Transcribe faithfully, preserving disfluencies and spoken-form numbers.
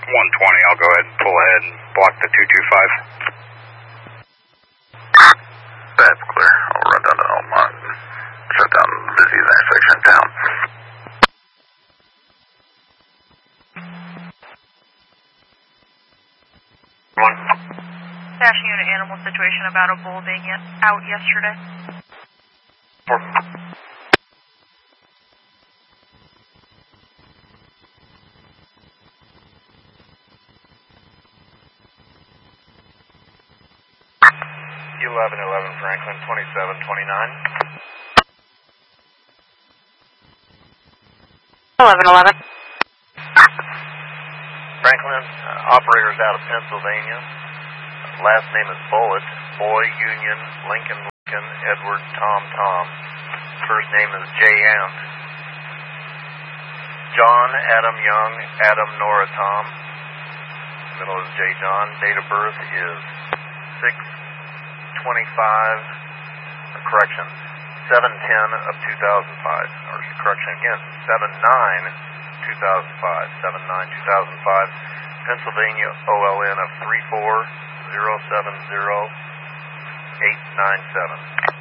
one twenty, I'll go ahead and pull ahead and block the two two five. That's clear. I'll run down to Elmont and shut down the busiest intersection in town. One. Dash unit animal situation about a bull being yet out yesterday. Four. eleven eleven Franklin, twenty-seven twenty-nine. eleven eleven. Franklin, uh, operator's out of Pennsylvania. Last name is Bullet. Boy, Union, Lincoln, Lincoln, Edward, Tom, Tom. First name is Jay Ant. John, Adam Young, Adam, Nora, Tom. Middle is J. John. Date of birth is six twenty-five, correction, seven ten of two thousand five, or correction again, seven nine two thousand five, seven nine two thousand five, Pennsylvania O L N of three four zero seven zero eight nine seven.